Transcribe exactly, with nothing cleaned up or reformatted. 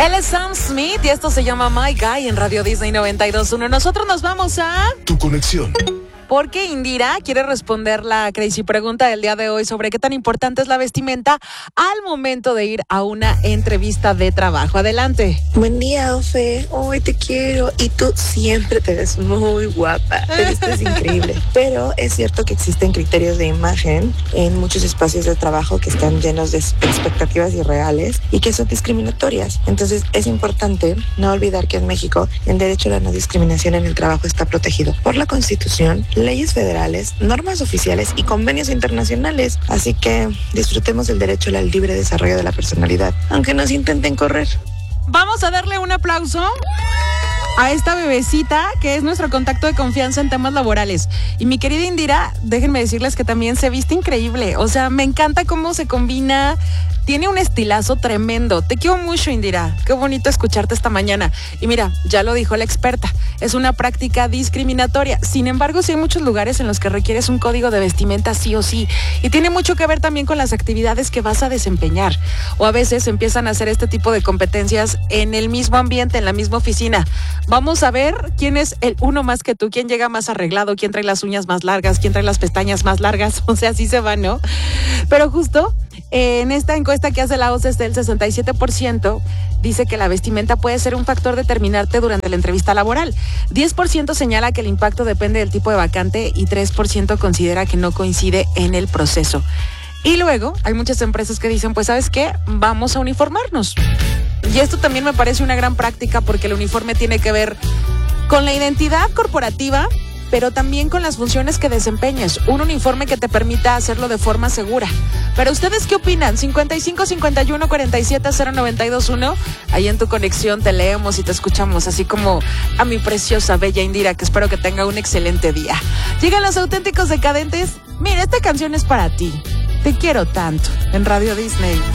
Él es Sam Smith y esto se llama My Guy en Radio Disney noventa y dos punto uno. Nosotros nos vamos a... Tu conexión. Porque Indira quiere responder la crazy pregunta del día de hoy sobre qué tan importante es la vestimenta al momento de ir a una entrevista de trabajo. Adelante. Buen día, Ofe. Hoy te quiero. Y tú siempre te ves muy guapa. Te vistes increíble. Pero es cierto que existen criterios de imagen en muchos espacios de trabajo que están llenos de expectativas irreales y que son discriminatorias. Entonces es importante no olvidar que en México el derecho a la no discriminación en el trabajo está protegido por la Constitución, leyes federales, normas oficiales y convenios internacionales. Así que disfrutemos del derecho al libre desarrollo de la personalidad, aunque nos intenten correr. Vamos a darle un aplauso a esta bebecita que es nuestro contacto de confianza en temas laborales. Y mi querida Indira, déjenme decirles que también se viste increíble. O sea, me encanta cómo se combina. Tiene un estilazo tremendo. Te quiero mucho, Indira. Qué bonito escucharte esta mañana. Y mira, ya lo dijo la experta, es una práctica discriminatoria. Sin embargo, sí hay muchos lugares en los que requieres un código de vestimenta sí o sí. Y tiene mucho que ver también con las actividades que vas a desempeñar. O a veces empiezan a hacer este tipo de competencias en el mismo ambiente, en la misma oficina. Vamos a ver quién es el uno más que tú, quién llega más arreglado, quién trae las uñas más largas, quién trae las pestañas más largas. O sea, así se va, ¿no? Pero justo eh, en esta encuesta que hace la O C D E, el sesenta y siete por ciento dice que la vestimenta puede ser un factor determinante durante la entrevista laboral. diez por ciento señala que el impacto depende del tipo de vacante y tres por ciento considera que no coincide en el proceso. Y luego hay muchas empresas que dicen, pues ¿sabes qué? Vamos a uniformarnos. Y esto también me parece una gran práctica porque el uniforme tiene que ver con la identidad corporativa, pero también con las funciones que desempeñes. Un uniforme que te permita hacerlo de forma segura. Pero ¿ustedes qué opinan? cincuenta y cinco, cincuenta y uno, cuarenta y siete, cero noventa y dos uno. Ahí en tu conexión te leemos y te escuchamos, así como a mi preciosa, bella Indira, que espero que tenga un excelente día. Llegan los auténticos decadentes. Mira, esta canción es para ti. Te quiero tanto. En Radio Disney.